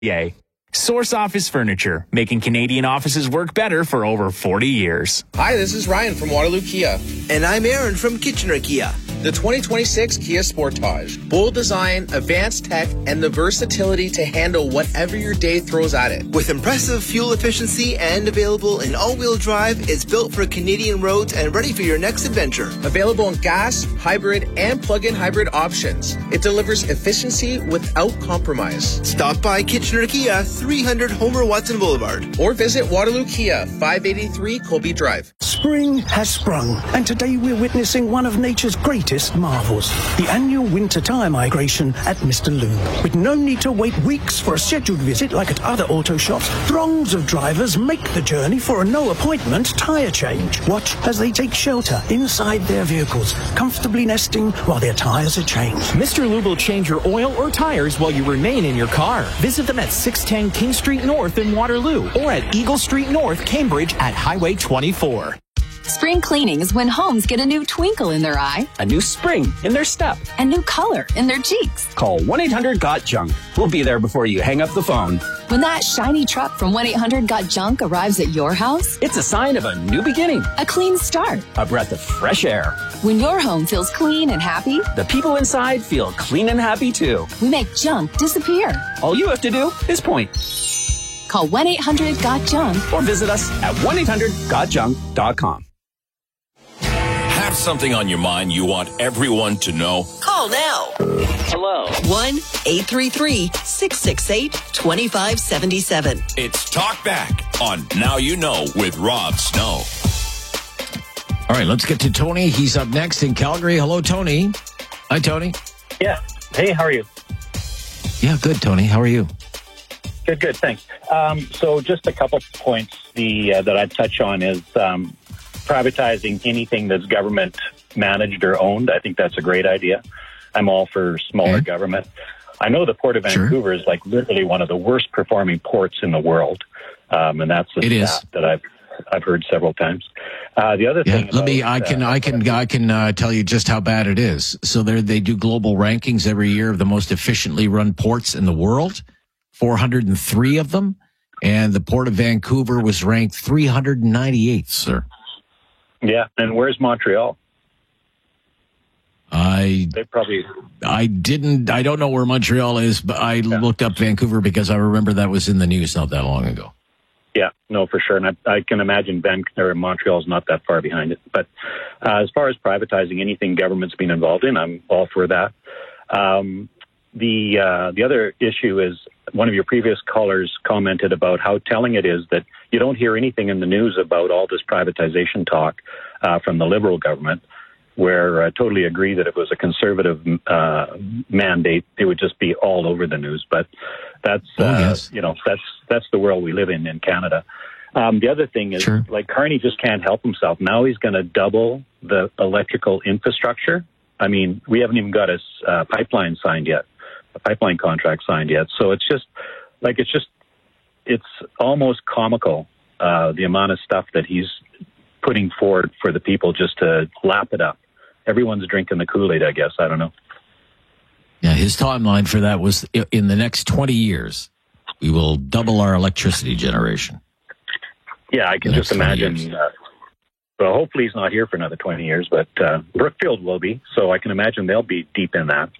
Yay. Source Office Furniture, making Canadian offices work better for over 40 years. Hi, this is Ryan from Waterloo Kia. And I'm Aaron from Kitchener Kia. The 2026 Kia Sportage. Bold design, advanced tech, and the versatility to handle whatever your day throws at it. With impressive fuel efficiency and available in all-wheel drive, it's built for Canadian roads and ready for your next adventure. Available in gas, hybrid, and plug-in hybrid options. It delivers efficiency without compromise. Stop by Kitchener Kia, 300 Homer Watson Boulevard. Or visit Waterloo Kia, 583 Colby Drive. Spring has sprung, and today we're witnessing one of nature's greatest marvels, the annual winter tire migration at Mr. Loom. With no need to wait weeks for a scheduled visit like at other auto shops, throngs of drivers make the journey for a no-appointment tire change. Watch as they take shelter inside their vehicles, comfortably nesting while their tires are changed. Mr. Lube will change your oil or tires while you remain in your car. Visit them at 610 King Street North in Waterloo or at Eagle Street North, Cambridge at Highway 24. Spring cleaning is when homes get a new twinkle in their eye, a new spring in their step, a new color in their cheeks. Call 1-800-GOT-JUNK. We'll be there before you hang up the phone. When that shiny truck from 1-800-GOT-JUNK arrives at your house, it's a sign of a new beginning, a clean start, a breath of fresh air. When your home feels clean and happy, the people inside feel clean and happy too. We make junk disappear. All you have to do is point. Call 1-800-GOT-JUNK or visit us at 1-800-GOT-JUNK.com. Have something on your mind you want everyone to know? Call now. Hello. 1-833-668-2577. It's Talk Back on Now You Know with Rob Snow. All right, let's get to Tony. He's up next in Calgary. Hello, Tony. Hi, Tony. Yeah. Hey, how are you? Yeah, good, Tony. How are you? Good, thanks. So just a couple points that I'd touch on is privatizing anything that's government managed or owned. I think that's a great idea. I'm all for smaller government. I know the Port of Vancouver is like literally one of the worst performing ports in the world. And that's a stat that I've heard several times. The other thing, I can tell you just how bad it is. So they do global rankings every year of the most efficiently run ports in the world, 403 of them. And the Port of Vancouver was ranked 398th, sir. Yeah, and where's Montreal? I don't know where Montreal is, but I looked up Vancouver because I remember that was in the news not that long ago. Yeah, no, for sure. And I can imagine Montreal is not that far behind it. But as far as privatizing anything government's been involved in, I'm all for that. The other issue is one of your previous callers commented about how telling it is that you don't hear anything in the news about all this privatization talk from the Liberal government, where I totally agree that if it was a conservative mandate, it would just be all over the news. But that's that's the world we live in Canada. The other thing is, like, Carney just can't help himself. Now he's going to double the electrical infrastructure. I mean, we haven't even got a pipeline contract signed yet. So it's almost comical, the amount of stuff that he's putting forward for the people just to lap it up. Everyone's drinking the Kool-Aid, I guess. I don't know. Yeah, his timeline for that was in the next 20 years, we will double our electricity generation. Yeah, I can just imagine. Well, hopefully he's not here for another 20 years, but Brookfield will be. So I can imagine they'll be deep in that.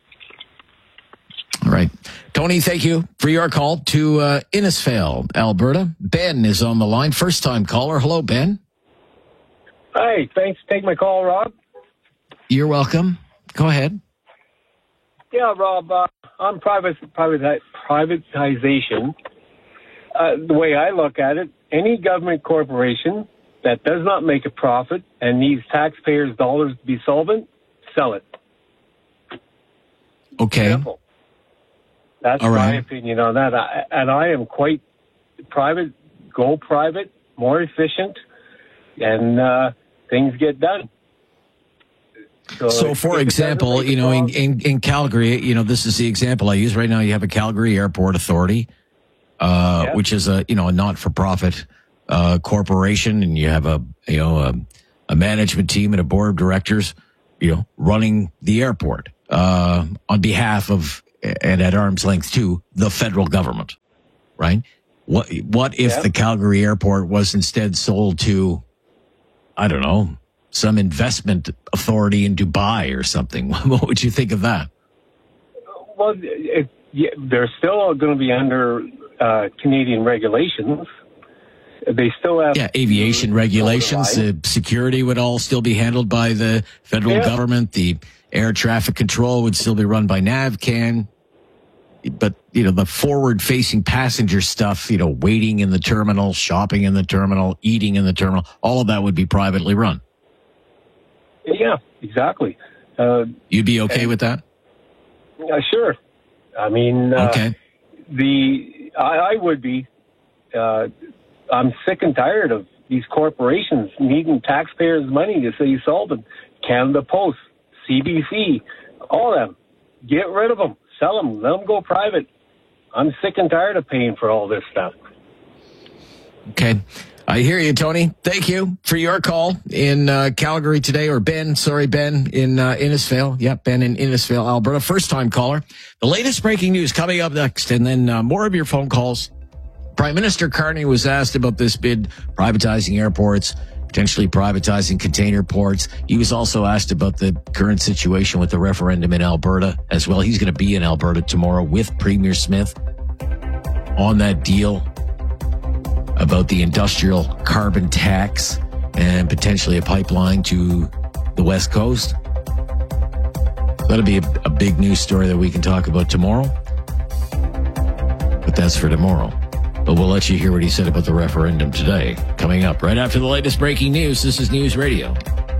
All right. Tony, thank you for your call to Innisfail, Alberta. Ben is on the line. First-time caller. Hello, Ben. Hi. Thanks for taking my call, Rob. You're welcome. Go ahead. Yeah, Rob, on privatization, the way I look at it, any government corporation that does not make a profit and needs taxpayers' dollars to be solvent, sell it. Okay. Simple. That's my opinion on that. I am quite private, go private, more efficient, and things get done. So for example, in Calgary, this is the example I use right now. You have a Calgary Airport Authority, which is a not-for-profit corporation, and you have a management team and a board of directors, running the airport on behalf of and at arm's length to the federal government, right? What if the Calgary airport was instead sold to, I don't know, some investment authority in Dubai or something? What would you think of that? Well, they're still going to be under Canadian regulations. They still have aviation regulations. The security would all still be handled by the federal government. The air traffic control would still be run by NAVCAN. But, the forward-facing passenger stuff, waiting in the terminal, shopping in the terminal, eating in the terminal, all of that would be privately run. Yeah, exactly. You'd be okay with that? Sure. I mean, okay. I would be. I'm sick and tired of these corporations needing taxpayers' money to say sold them. Canada Post, CBC, all of them. Get rid of them. Sell them. Let them go private. I'm sick and tired of paying for all this stuff. Okay. I hear you, Tony. Thank you for your call in Calgary today, or Ben in Innisfail. Yep, Ben in Innisfail, Alberta. First-time caller. The latest breaking news coming up next, and then more of your phone calls. Prime Minister Carney was asked about this bid, privatizing airports, potentially privatizing container ports. He was also asked about the current situation with the referendum in Alberta as well. He's going to be in Alberta tomorrow with Premier Smith on that deal about the industrial carbon tax and potentially a pipeline to the West Coast. That'll be a big news story that we can talk about tomorrow. But that's for tomorrow. But we'll let you hear what he said about the referendum today. Coming up right after the latest breaking news. This is News Radio.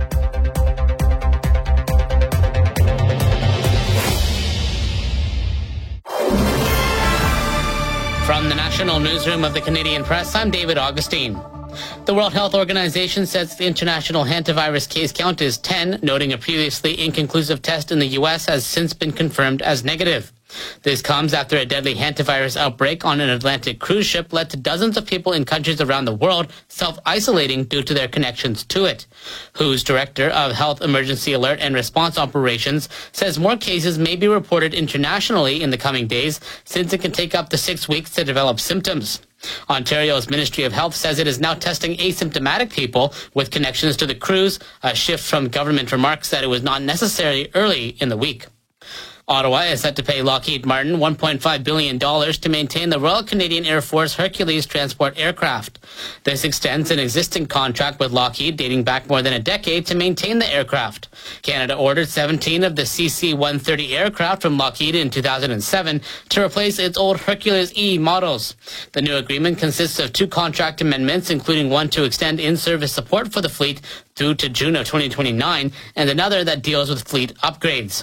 From the National Newsroom of the Canadian Press, I'm David Augustine. The World Health Organization says the international hantavirus case count is 10, noting a previously inconclusive test in the U.S. has since been confirmed as negative. This comes after a deadly hantavirus outbreak on an Atlantic cruise ship led to dozens of people in countries around the world self-isolating due to their connections to it. WHO's Director of Health Emergency Alert and Response Operations says more cases may be reported internationally in the coming days, since it can take up to 6 weeks to develop symptoms. Ontario's Ministry of Health says it is now testing asymptomatic people with connections to the cruise, a shift from government remarks that it was not necessary early in the week. Ottawa is set to pay Lockheed Martin $1.5 billion to maintain the Royal Canadian Air Force Hercules transport aircraft. This extends an existing contract with Lockheed dating back more than a decade to maintain the aircraft. Canada ordered 17 of the CC-130 aircraft from Lockheed in 2007 to replace its old Hercules E models. The new agreement consists of 2 contract amendments, including one to extend in-service support for the fleet through to June of 2029, and another that deals with fleet upgrades.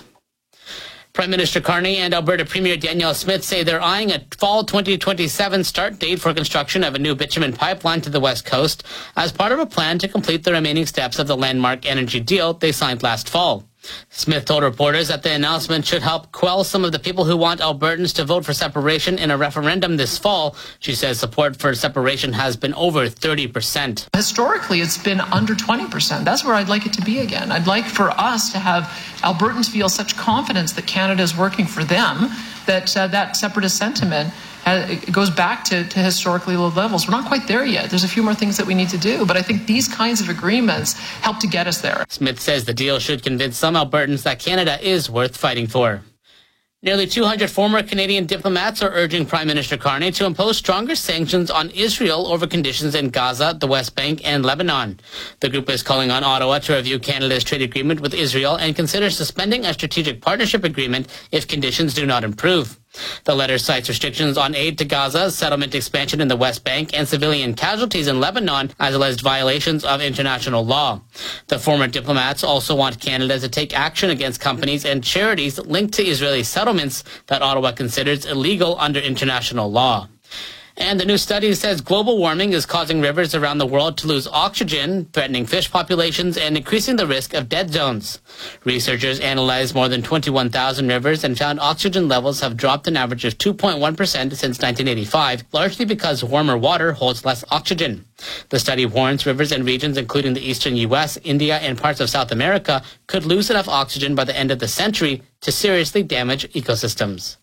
Prime Minister Carney and Alberta Premier Danielle Smith say they're eyeing a fall 2027 start date for construction of a new bitumen pipeline to the West Coast as part of a plan to complete the remaining steps of the landmark energy deal they signed last fall. Smith told reporters that the announcement should help quell some of the people who want Albertans to vote for separation in a referendum this fall. She says support for separation has been over 30%. Historically, it's been under 20%. That's where I'd like it to be again. I'd like for us to have Albertans feel such confidence that Canada is working for them that that separatist sentiment it goes back to historically low levels. We're not quite there yet. There's a few more things that we need to do, but I think these kinds of agreements help to get us there. Smith says the deal should convince some Albertans that Canada is worth fighting for. Nearly 200 former Canadian diplomats are urging Prime Minister Carney to impose stronger sanctions on Israel over conditions in Gaza, the West Bank, and Lebanon. The group is calling on Ottawa to review Canada's trade agreement with Israel and consider suspending a strategic partnership agreement if conditions do not improve. The letter cites restrictions on aid to Gaza, settlement expansion in the West Bank, and civilian casualties in Lebanon as alleged violations of international law. The former diplomats also want Canada to take action against companies and charities linked to Israeli settlements that Ottawa considers illegal under international law. And the new study says global warming is causing rivers around the world to lose oxygen, threatening fish populations and increasing the risk of dead zones. Researchers analyzed more than 21,000 rivers and found oxygen levels have dropped an average of 2.1% since 1985, largely because warmer water holds less oxygen. The study warns rivers and regions including the eastern U.S., India, and parts of South America could lose enough oxygen by the end of the century to seriously damage ecosystems.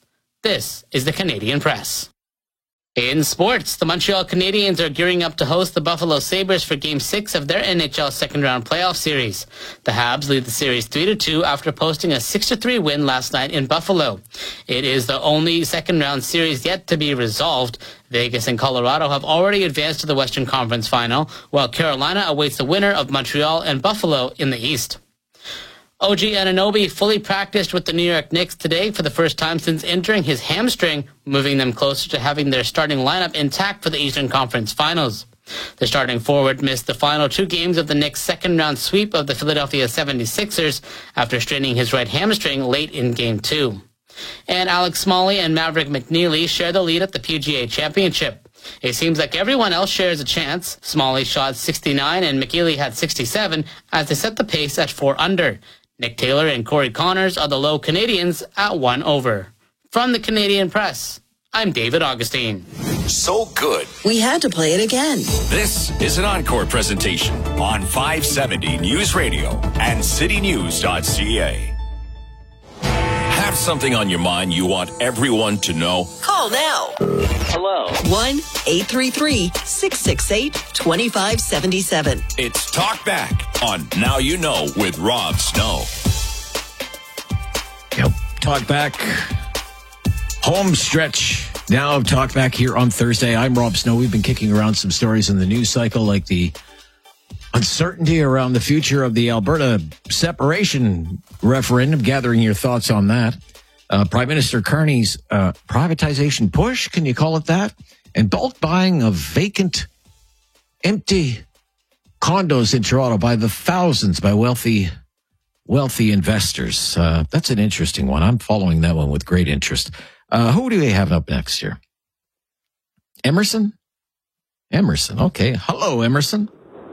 This is the Canadian Press. In sports, the Montreal Canadiens are gearing up to host the Buffalo Sabres for Game 6 of their NHL second-round playoff series. The Habs lead the series 3-2 after posting a 6-3 win last night in Buffalo. It is the only second-round series yet to be resolved. Vegas and Colorado have already advanced to the Western Conference Final, while Carolina awaits the winner of Montreal and Buffalo in the East. OG Anunoby fully practiced with the New York Knicks today for the first time since injuring his hamstring, moving them closer to having their starting lineup intact for the Eastern Conference Finals. The starting forward missed the final 2 games of the Knicks' second-round sweep of the Philadelphia 76ers after straining his right hamstring late in Game 2. And Alex Smalley and Maverick McNeely share the lead at the PGA Championship. It seems like everyone else shares a chance. Smalley shot 69 and McNeely had 67 as they set the pace at 4 under. Nick Taylor and Corey Connors are the low Canadians at 1 over. From the Canadian Press, I'm David Augustine. So good. We had to play it again. This is an encore presentation on 570 News Radio and citynews.ca. Have something on your mind you want everyone to know? Call now. Hello. 1-833-668-2577. It's Talk Back on Now You Know with Rob Snow. Yep. Talk Back. Home stretch. Now Talk Back here on Thursday. I'm Rob Snow. We've been kicking around some stories in the news cycle, like the uncertainty around the future of the Alberta separation referendum, gathering your thoughts on that. Prime Minister Carney's privatization push, can you call it that? And bulk buying of vacant, empty condos in Toronto by the thousands by wealthy investors. That's an interesting one. I'm following that one with great interest. Who do we have up next here? Emerson? Emerson, okay. Hello, Emerson.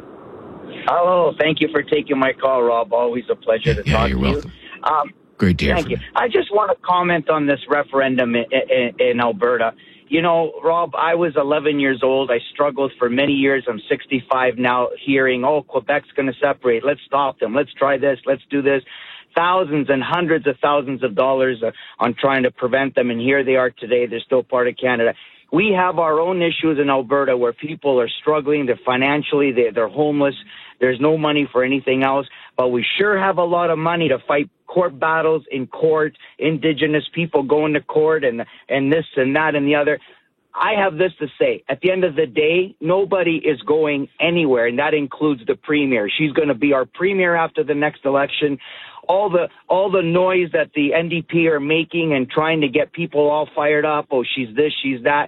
Hello, thank you for taking my call, Rob. Always a pleasure to talk to you. Welcome. Great to hear Thank you. I just want to comment on this referendum in Alberta. You know, Rob, I was 11 years old. I struggled for many years. I'm 65 now, hearing, Quebec's going to separate. Let's stop them. Let's try this. Let's do this. Thousands and hundreds of thousands of dollars on trying to prevent them. And here they are today. They're still part of Canada. We have our own issues in Alberta where people are struggling. They're financially, they're homeless. There's no money for anything else. But we sure have a lot of money to fight court battles in court, Indigenous people going to court and this and that and the other. I have this to say. At the end of the day, nobody is going anywhere, and that includes the premier. She's going to be our premier after the next election. All the noise that the NDP are making and trying to get people all fired up, she's this, she's that.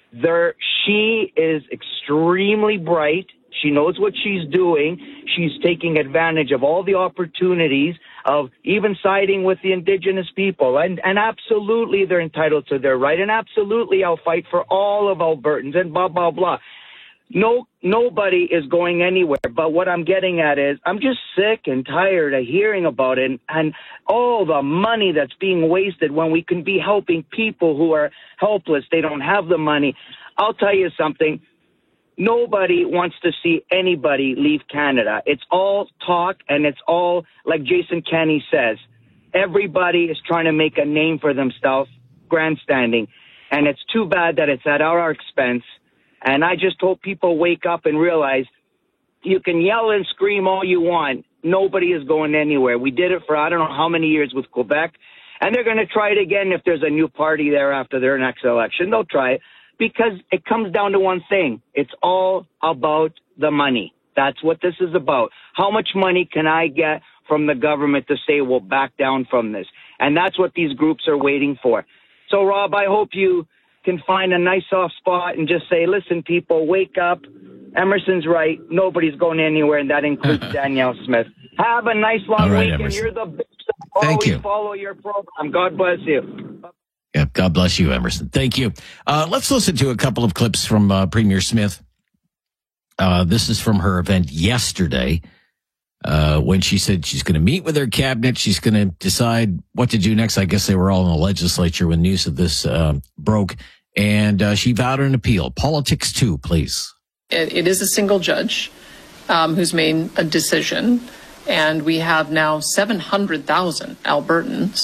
She is extremely bright. She knows what she's doing. She's taking advantage of all the opportunities of even siding with the Indigenous people. And absolutely they're entitled to their right. And absolutely I'll fight for all of Albertans and blah, blah, blah. Nobody is going anywhere. But what I'm getting at is I'm just sick and tired of hearing about it and all the money that's being wasted when we can be helping people who are helpless. They don't have the money. I'll tell you something. Nobody wants to see anybody leave Canada. It's all talk, and it's all, like Jason Kenney says, everybody is trying to make a name for themselves, grandstanding. And it's too bad that it's at our expense. And I just hope people wake up and realize you can yell and scream all you want. Nobody is going anywhere. We did it for I don't know how many years with Quebec. And they're going to try it again if there's a new party there after their next election. They'll try it. Because it comes down to one thing. It's all about the money. That's what this is about. How much money can I get from the government to say we'll back down from this? And that's what these groups are waiting for. So, Rob, I hope you can find a nice soft spot and just say, listen, people, wake up. Emerson's right. Nobody's going anywhere, and that includes Danielle Smith. Have a nice long weekend. Emerson. You're the best. Thank you. Follow your program. God bless you. Yeah, God bless you, Emerson. Thank you. Let's listen to a couple of clips from Premier Smith. This is from her event yesterday when she said she's going to meet with her cabinet. She's going to decide what to do next. I guess they were all in the legislature when news of this broke. And she vowed an appeal. Politics 2, please. It is a single judge who's made a decision. And we have now 700,000 Albertans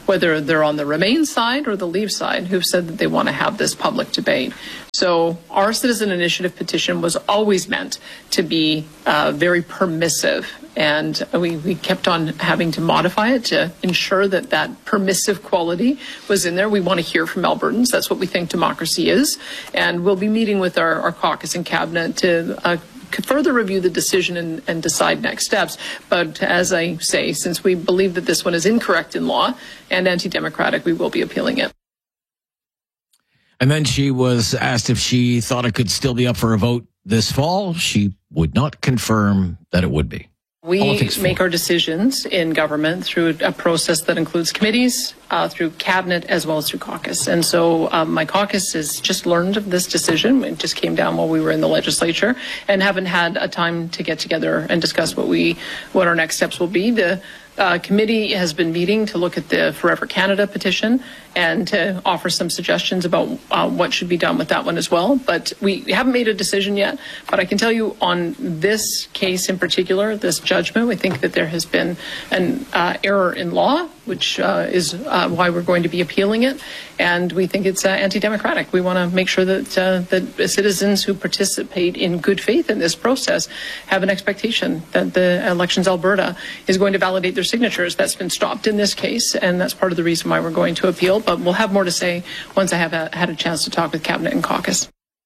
whether they're on the Remain side or the Leave side, who've said that they want to have this public debate. So our citizen initiative petition was always meant to be very permissive, and we kept on having to modify it to ensure that that permissive quality was in there. We want to hear from Albertans. That's what we think democracy is. And we'll be meeting with our caucus and cabinet to further review the decision and decide next steps. But as I say, since we believe that this one is incorrect in law and anti-democratic, we will be appealing it. And then she was asked if she thought it could still be up for a vote this fall. She would not confirm that it would be. We make our decisions in government through a process that includes committees, through cabinet, as well as through caucus. And so my caucus has just learned of this decision. It just came down while we were in the legislature and haven't had a time to get together and discuss what our next steps will be. The committee has been meeting to look at the Forever Canada petition and to offer some suggestions about what should be done with that one as well. But we haven't made a decision yet. But I can tell you on this case in particular, this judgment, we think that there has been an error in law, which is why we're going to be appealing it. And we think it's anti-democratic. We want to make sure that that citizens who participate in good faith in this process have an expectation that the Elections Alberta is going to validate their signatures. That's been stopped in this case, and that's part of the reason why we're going to appeal. But we'll have more to say once I have had a chance to talk with Cabinet and caucus.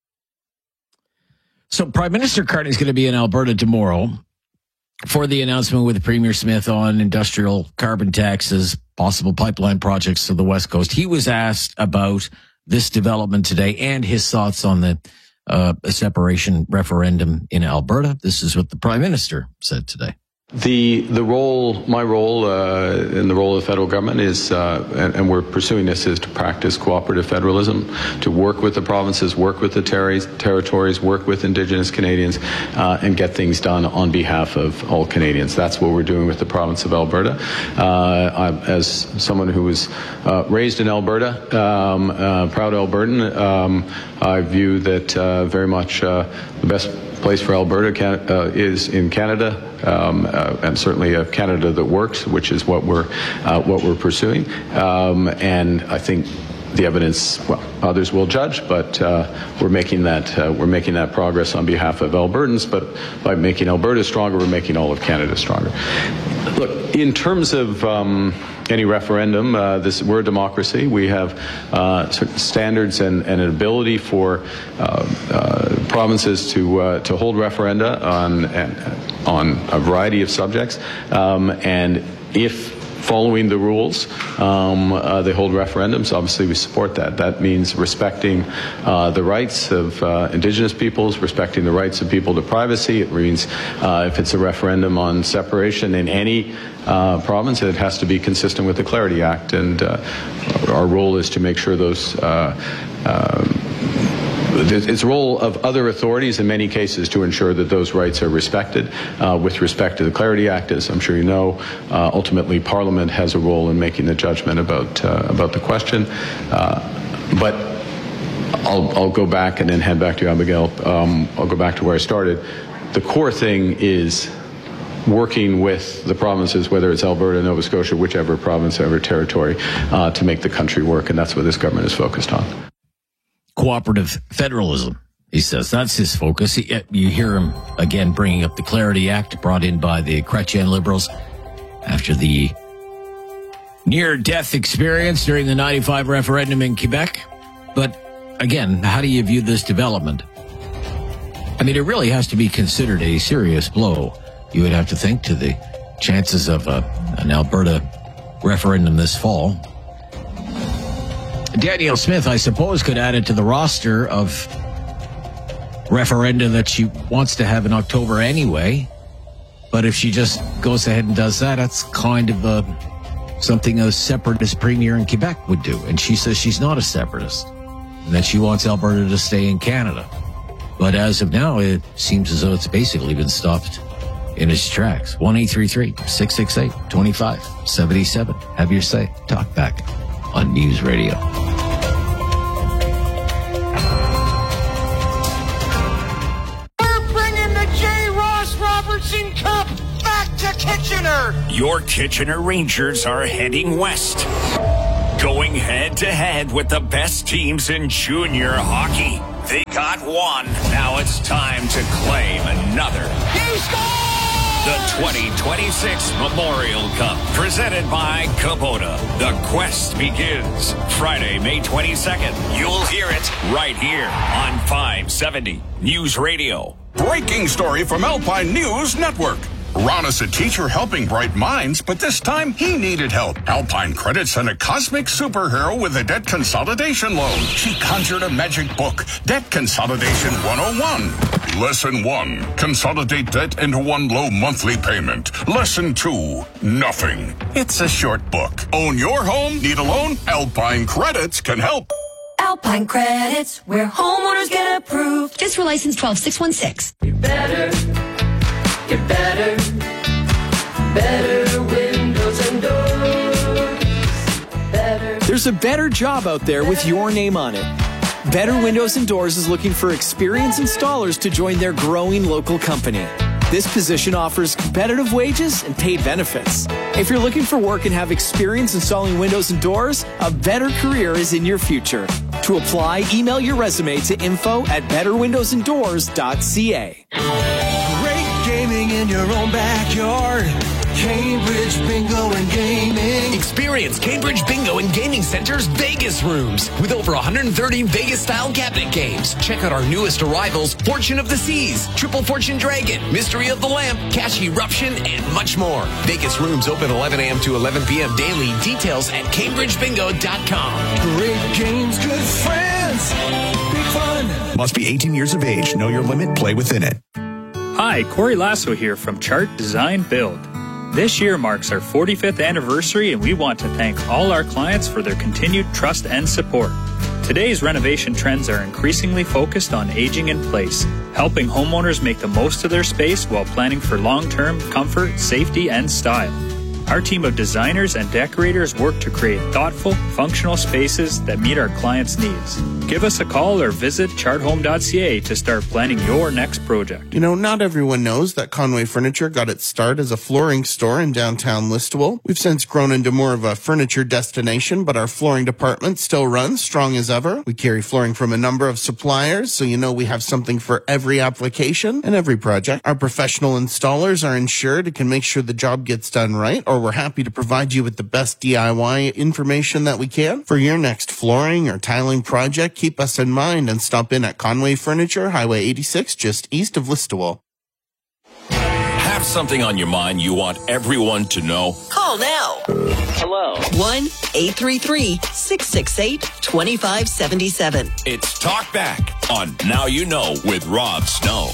So Prime Minister Carney is going to be in Alberta tomorrow for the announcement with Premier Smith on industrial carbon taxes, possible pipeline projects to the West Coast. He was asked about this development today and his thoughts on the separation referendum in Alberta. This is what the Prime Minister said today. My role in the role of the federal government is, and we're pursuing this, is to practice cooperative federalism, to work with the provinces, work with the territories, work with Indigenous Canadians, and get things done on behalf of all Canadians. That's what we're doing with the province of Alberta. As someone who was raised in Alberta, proud Albertan, I view that very much the best place for Alberta is in Canada, and certainly a Canada that works, which is what we're pursuing. And I think the evidence, well, others will judge, but we're making that progress on behalf of Albertans. But by making Alberta stronger, we're making all of Canada stronger. Look, in terms of any referendum, we're a democracy. We have certain standards and an ability for provinces to hold referenda on a variety of subjects, and if following the rules, they hold referendums. Obviously, we support that. That means respecting the rights of Indigenous peoples, respecting the rights of people to privacy. It means if it's a referendum on separation in any province, it has to be consistent with the Clarity Act. And our role is to make sure those it's the role of other authorities in many cases to ensure that those rights are respected. With respect to the Clarity Act, as I'm sure you know, ultimately Parliament has a role in making the judgment about the question. But I'll go back and then head back to you, Abigail. I'll go back to where I started. The core thing is working with the provinces, whether it's Alberta, Nova Scotia, whichever province, whatever territory, to make the country work, and that's what this government is focused on. Cooperative federalism, he says. That's his focus. You hear him again bringing up the Clarity Act brought in by the Chrétien Liberals after the near-death experience during the 95 referendum in Quebec. But again, how do you view this development? I mean, it really has to be considered a serious blow, you would have to think, to the chances of an Alberta referendum this fall. Danielle Smith, I suppose, could add it to the roster of referenda that she wants to have in October anyway. But if she just goes ahead and does that, that's kind of something a separatist premier in Quebec would do. And she says she's not a separatist, and that she wants Alberta to stay in Canada. But as of now, it seems as though it's basically been stopped in its tracks. 1-833-668-2577. Have your say. Talk back on News Radio. We're bringing the J. Ross Robertson Cup back to Kitchener. Your Kitchener Rangers are heading west. Going head-to-head with the best teams in junior hockey. They got one. Now it's time to claim another. He scored! The 2026 Memorial Cup, presented by Kubota. The quest begins Friday, May 22nd. You'll hear it right here on 570 News Radio. Breaking story from Alpine News Network. Ron is a teacher helping bright minds, but this time he needed help. Alpine Credit sent a cosmic superhero with a debt consolidation loan. She conjured a magic book, Debt Consolidation 101. Lesson 1, consolidate debt into one low monthly payment. Lesson 2, nothing. It's a short book. Own your home? Need a loan? Alpine Credits can help. Alpine Credits, where homeowners get approved. Just for license 12616. You're better windows and doors. Better. There's a better job out there with your name on it. Better Windows and Doors is looking for experienced installers to join their growing local company. This position offers competitive wages and paid benefits. If you're looking for work and have experience installing windows and doors, a better career is in your future. To apply, email your resume to info@betterwindowsanddoors.ca. Gaming in your own backyard. Cambridge Bingo and Gaming. Experience Cambridge Bingo and Gaming Center's Vegas rooms with over 130 Vegas-style cabinet games. Check out our newest arrivals, Fortune of the Seas, Triple Fortune Dragon, Mystery of the Lamp, Cash Eruption, and much more. Vegas rooms open 11 a.m. to 11 p.m. daily. Details at CambridgeBingo.com. Great games, good friends, big fun. Must be 18 years of age. Know your limit. Play within it. Hi, Corey Lasso here from Chart Design Build. This year marks our 45th anniversary, and we want to thank all our clients for their continued trust and support. Today's renovation trends are increasingly focused on aging in place, helping homeowners make the most of their space while planning for long-term comfort, safety, and style. Our team of designers and decorators work to create thoughtful, functional spaces that meet our clients' needs. Give us a call or visit charthome.ca to start planning your next project. You know, not everyone knows that Conway Furniture got its start as a flooring store in downtown Listowel. We've since grown into more of a furniture destination, but our flooring department still runs strong as ever. We carry flooring from a number of suppliers, so you know we have something for every application and every project. Our professional installers are insured and can make sure the job gets done right, or we're happy to provide you with the best DIY information that we can. For your next flooring or tiling project, keep us in mind and stop in at Conway Furniture, Highway 86, just east of Listowel. Have something on your mind you want everyone to know? Call now. Hello. 1-833-668-2577. It's Talk Back on Now You Know with Rob Snow.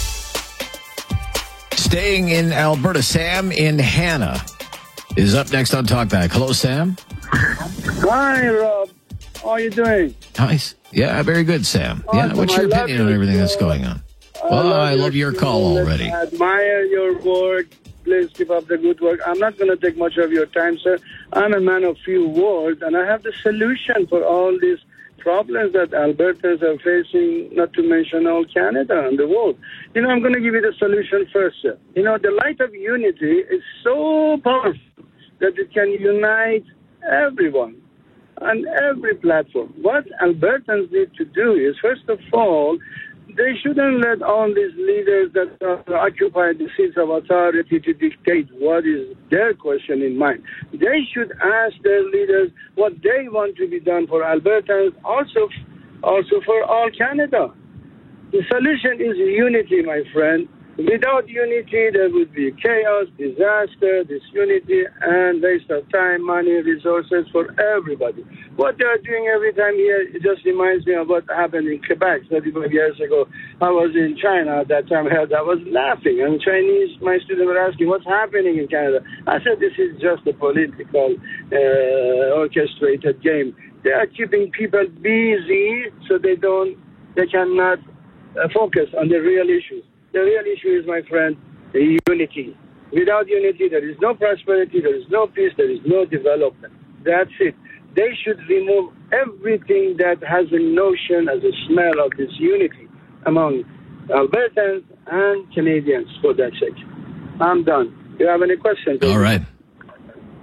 Staying in Alberta, Sam in Hannah is up next on Talkback. Hello, Sam. Hi, Rob. How are you doing? Nice. Yeah, very good, Sam. Yeah, what's your opinion on everything that's going on? Well, I love your call already. I admire your work. Please keep up the good work. I'm not going to take much of your time, sir. I'm a man of few words, and I have the solution for all these problems that Albertans are facing, not to mention all Canada and the world. You know, I'm going to give you the solution first, sir. You know, the light of unity is so powerful that it can unite everyone on every platform. What Albertans need to do is, first of all, they shouldn't let all these leaders that occupy the seats of authority to dictate what is their question in mind. They should ask their leaders what they want to be done for Albertans, also for all Canada. The solution is unity, my friend. Without unity, there would be chaos, disaster, disunity, and waste of time, money, resources for everybody. What they are doing every time here, it just reminds me of what happened in Quebec 35 years ago. I was in China at that time. I was laughing, and Chinese, my students were asking, what's happening in Canada? I said, this is just a political, orchestrated game. They are keeping people busy so they cannot focus on the real issues. The real issue is, my friend, the unity. Without unity, there is no prosperity, there is no peace, there is no development. That's it. They should remove everything that has a notion, as a smell of this unity among Albertans and Canadians, for that sake. I'm done. Do you have any questions? All right.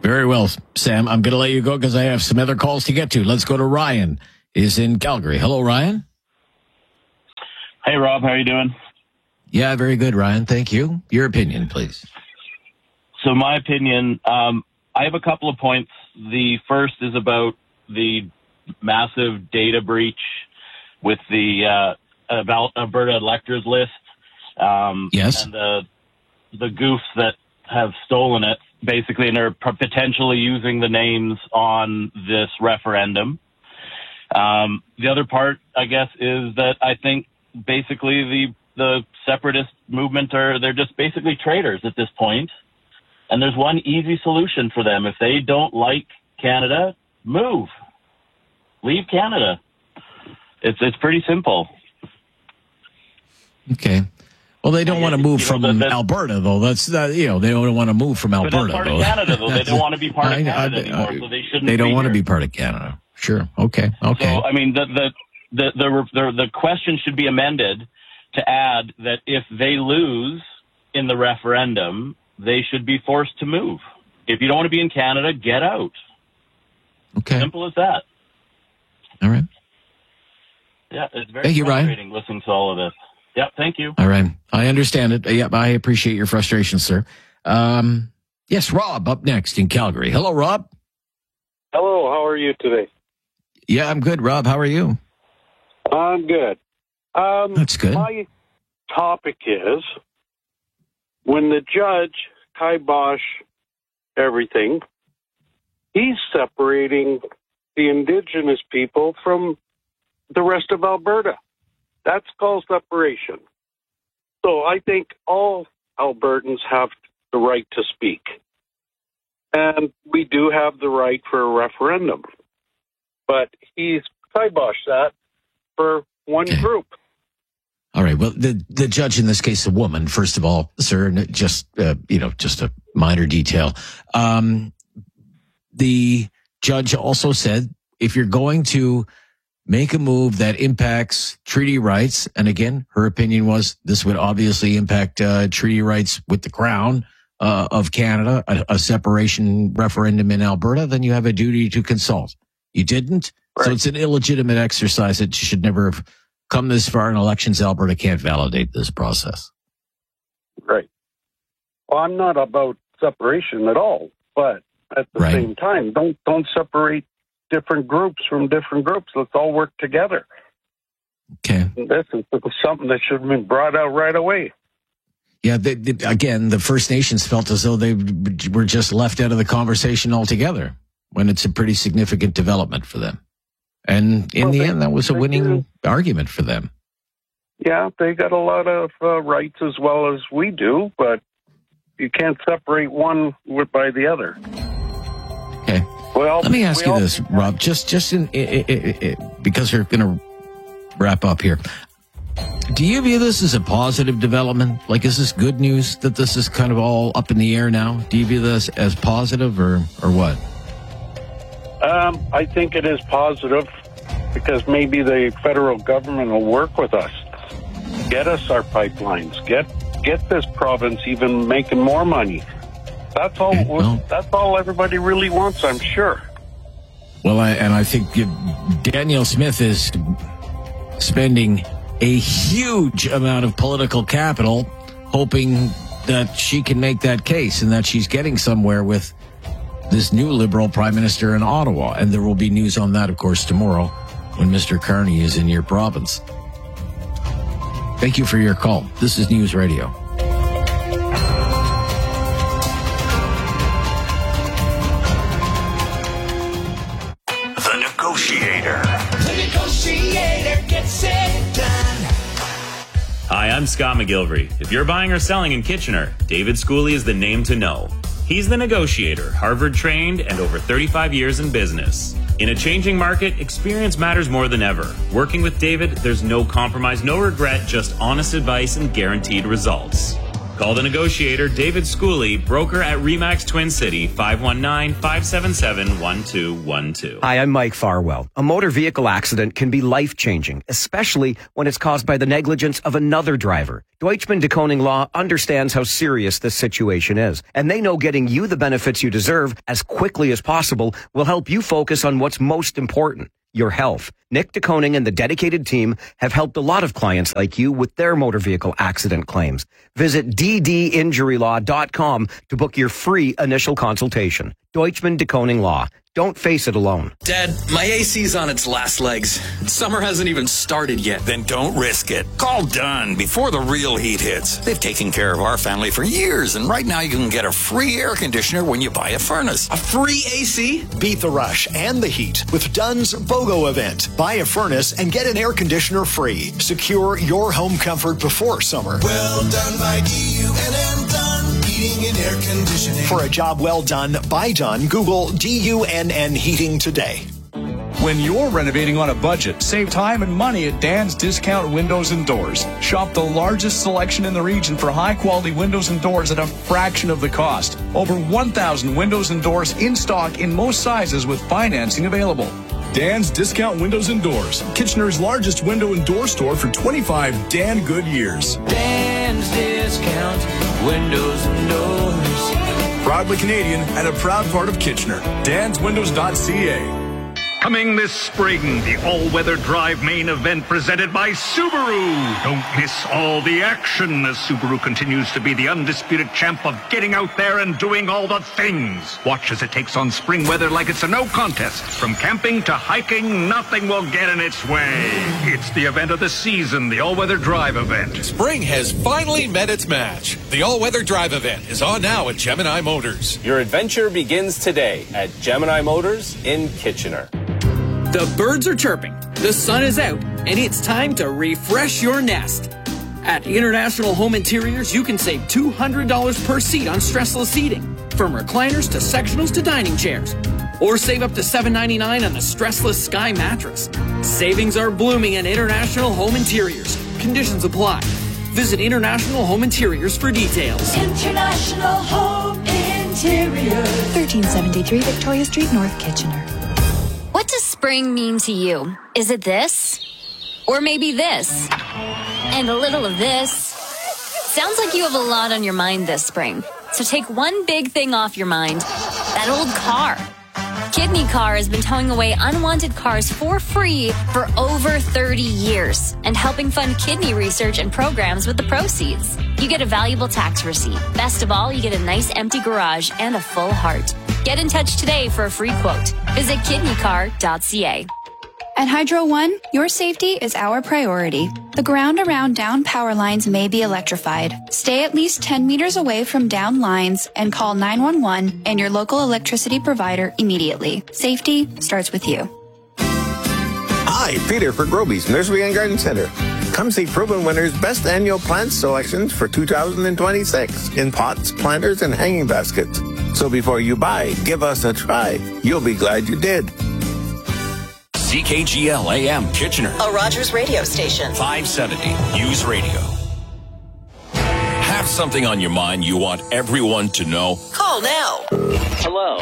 Very well, Sam. I'm going to let you go because I have some other calls to get to. Let's go to Ryan. Is in Calgary. Hello, Ryan. Hey, Rob. How are you doing? Yeah, very good, Ryan. Thank you. Your opinion, please. So my opinion, I have a couple of points. The first is about the massive data breach with the Alberta electors list. Yes. And the goofs that have stolen it, basically, and are potentially using the names on this referendum. The other part, I guess, is that I think basically the separatist movement they're just basically traitors at this point. And there's one easy solution for them. If they don't like Canada, move. Leave Canada. It's pretty simple. Okay. Well, they don't want to move from Alberta, though. That's they don't want to move from Alberta. But that's part of Canada, though. They don't want to be part of Canada anymore, so they shouldn't. They don't want to be part of Canada. Sure. Okay. So I mean, the question should be amended to add that if they lose in the referendum, they should be forced to move. If you don't want to be in Canada, get out. Okay. Simple as that. All right. Yeah, it's very Thank you, frustrating Ryan. listening to all of this. Yep, thank you. All right. I understand it. Yep, I appreciate your frustration, sir. Yes, Rob, up next in Calgary. Hello, Rob. Hello, how are you today? Yeah, I'm good, Rob. How are you? I'm good. That's good. My topic is, when the judge kibosh everything, he's separating the Indigenous people from the rest of Alberta. That's called separation. So I think all Albertans have the right to speak. And we do have the right for a referendum. But he's kiboshed that for one group. All right. Well, the judge in this case, a woman, first of all, sir, just a minor detail. The judge also said, if you're going to make a move that impacts treaty rights, and again, her opinion was this would obviously impact treaty rights with the Crown of Canada, a separation referendum in Alberta, then you have a duty to consult. You didn't, right. So it's an illegitimate exercise that should never have come this far in elections. Alberta can't validate this process. Right. Well, I'm not about separation at all, but at the same time, don't separate different groups from different groups. Let's all work together. Okay. This is something that should have been brought out right away. Yeah, again, the First Nations felt as though they were just left out of the conversation altogether when it's a pretty significant development for them. And in the end, that was a winning argument for them. Yeah, they got a lot of rights as well as we do, but you can't separate one by the other. Okay. Well, let me ask you this, Rob, just because we're going to wrap up here. Do you view this as a positive development? Like, is this good news that this is kind of all up in the air now? Do you view this as positive or what? I think it is positive because maybe the federal government will work with us, get us our pipelines, get this province even making more money. That's all. Okay, that's all everybody really wants, I'm sure. Well, I think Danielle Smith is spending a huge amount of political capital hoping that she can make that case and that she's getting somewhere with this new Liberal Prime Minister in Ottawa. And there will be news on that, of course, tomorrow when Mr. Carney is in your province. Thank you for your call. This is News Radio. The Negotiator. The Negotiator gets it done. Hi, I'm Scott McGilvery. If you're buying or selling in Kitchener, David Schooley is the name to know. He's the negotiator, Harvard-trained and over 35 years in business. In a changing market, experience matters more than ever. Working with David, there's no compromise, no regret, just honest advice and guaranteed results. Call the negotiator, David Schooley, broker at RE/MAX Twin City, 519-577-1212. Hi, I'm Mike Farwell. A motor vehicle accident can be life-changing, especially when it's caused by the negligence of another driver. Deutschman de Koning Law understands how serious this situation is, and they know getting you the benefits you deserve as quickly as possible will help you focus on what's most important, your health. Nick de Koning and the dedicated team have helped a lot of clients like you with their motor vehicle accident claims. Visit ddinjurylaw.com to book your free initial consultation. Deutschman de Koning Law. Don't face it alone. Dad, my AC's on its last legs. Summer hasn't even started yet. Then don't risk it. Call Dunn before the real heat hits. They've taken care of our family for years, and right now you can get a free air conditioner when you buy a furnace. A free AC? Beat the rush and the heat with Dunn's BOGO event. Buy a furnace and get an air conditioner free. Secure your home comfort before summer. Well done by DUNN Dunn Heating and Air Conditioning. For a job well done by Dunn, Google DUNN Heating today. When you're renovating on a budget, save time and money at Dan's Discount Windows and Doors. Shop the largest selection in the region for high-quality windows and doors at a fraction of the cost. Over 1,000 windows and doors in stock in most sizes with financing available. Dan's Discount Windows and Doors, Kitchener's largest window and door store for 25 Dan good years. Dan's Discount Windows and Doors. Proudly Canadian and a proud part of Kitchener. DansWindows.ca. Coming this spring, the all-weather drive main event presented by Subaru. Don't miss all the action as Subaru continues to be the undisputed champ of getting out there and doing all the things. Watch as it takes on spring weather like it's a no contest. From camping to hiking, nothing will get in its way. It's the event of the season, the all-weather drive event. Spring has finally met its match. The all-weather drive event is on now at Gemini Motors. Your adventure begins today at Gemini Motors in Kitchener. The birds are chirping, the sun is out, and it's time to refresh your nest. At International Home Interiors, you can save $200 per seat on stressless seating, from recliners to sectionals to dining chairs. Or save up to $7.99 on the stressless Sky mattress. Savings are blooming at International Home Interiors. Conditions apply. Visit International Home Interiors for details. International Home Interiors. 1373 Victoria Street, North Kitchener. What does spring mean to you? Is it this? Or maybe this? And a little of this? Sounds like you have a lot on your mind this spring. So take one big thing off your mind. That old car. Kidney Car has been towing away unwanted cars for free for over 30 years and helping fund kidney research and programs with the proceeds. You get a valuable tax receipt. Best of all, you get a nice empty garage and a full heart. Get in touch today for a free quote. Visit kidneycar.ca. At Hydro One, your safety is our priority. The ground around down power lines may be electrified. Stay at least 10 meters away from down lines and call 911 and your local electricity provider immediately. Safety starts with you. Hi, Peter for Groby's Nursery and Garden Center. Come see Proven Winners' best annual plant selections for 2026 in pots, planters, and hanging baskets. So before you buy, give us a try. You'll be glad you did. CKGL AM Kitchener. A Rogers radio station. 570 News Radio. Have something on your mind you want everyone to know? Call now. Hello.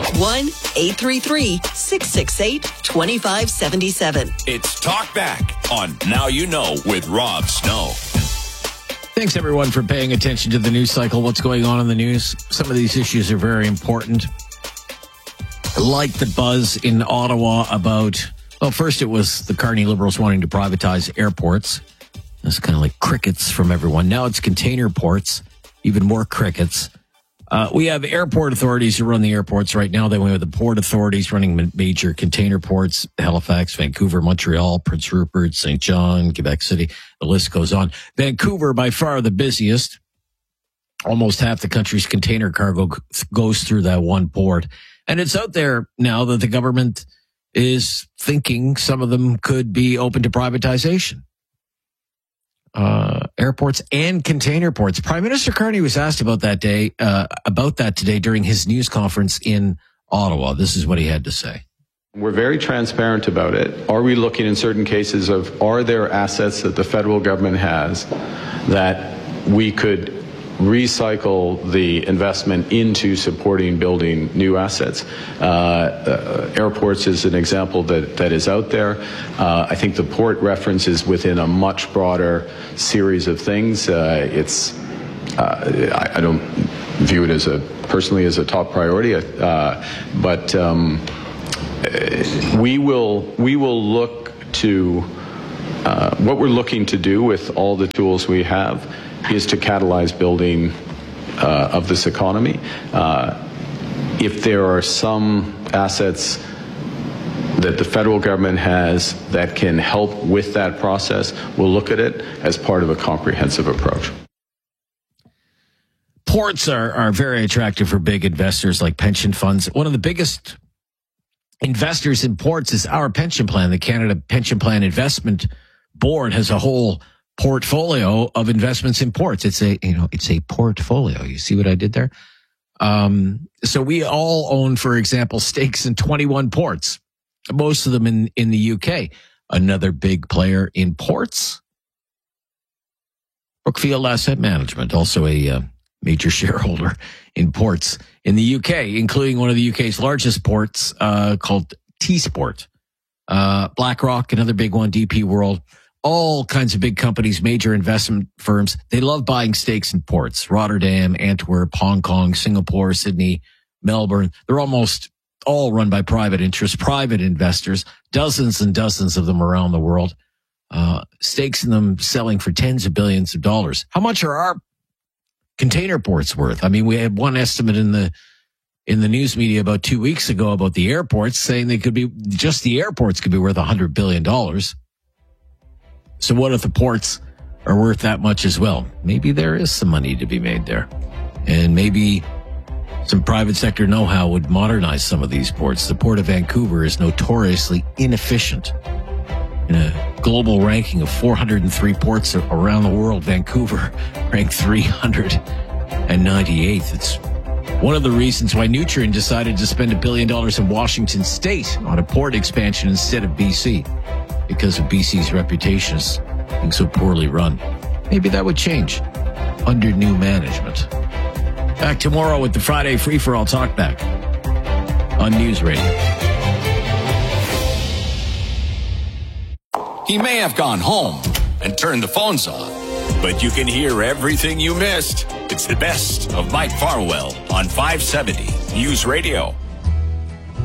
1-833-668-2577. It's Talk Back on Now You Know with Rob Snow. Thanks, everyone, for paying attention to the news cycle. What's going on in the news? Some of these issues are very important. Like the buzz in Ottawa about... Well, first it was the Carney Liberals wanting to privatize airports. That's kind of like crickets from everyone. Now it's container ports, even more crickets. We have airport authorities who run the airports right now. Then we have the port authorities running major container ports, Halifax, Vancouver, Montreal, Prince Rupert, St. John, Quebec City. The list goes on. Vancouver, by far the busiest. Almost half the country's container cargo goes through that one port. And it's out there now that the government is thinking some of them could be open to privatization. Airports and container ports. Prime Minister Carney was asked about that today during his news conference in Ottawa. This is what he had to say. We're very transparent about it. Are we looking in certain cases of, are there assets that the federal government has that we could recycle the investment into supporting building new assets. Airports is an example that is out there. I think the port reference is within a much broader series of things. I don't view it personally as a top priority, but we will look to what we're looking to do with all the tools we have is to catalyze building of this economy. If there are some assets that the federal government has that can help with that process, we'll look at it as part of a comprehensive approach. Ports are very attractive for big investors like pension funds. One of the biggest investors in ports is our pension plan. The Canada Pension Plan Investment Board has a whole portfolio of investments in ports. It's a portfolio. You see what I did there? So we all own, for example, stakes in 21 ports, most of them in the UK. Another big player in ports, Brookfield Asset Management, also a major shareholder in ports in the UK, including one of the UK's largest ports called T-Sport. BlackRock, another big one, DP World, all kinds of big companies, major investment firms. They love buying stakes in ports. Rotterdam, Antwerp, Hong Kong, Singapore, Sydney, Melbourne. They're almost all run by private interests, private investors, dozens and dozens of them around the world. Stakes in them selling for tens of billions of dollars. How much are our container ports worth? I mean, we had one estimate in the news media about 2 weeks ago about the airports saying they could be, just the airports could be worth $100 billion. So what if the ports are worth that much as well? Maybe there is some money to be made there. And maybe some private sector know-how would modernize some of these ports. The Port of Vancouver is notoriously inefficient. In a global ranking of 403 ports around the world, Vancouver ranked 398th. It's one of the reasons why Nutrien decided to spend $1 billion in Washington State on a port expansion instead of BC, because of BC's reputation as being so poorly run. Maybe that would change under new management. Back tomorrow with the Friday Free-for-All Talkback on News Radio. He may have gone home and turned the phones on, but you can hear everything you missed. It's the best of Mike Farwell on 570 News Radio.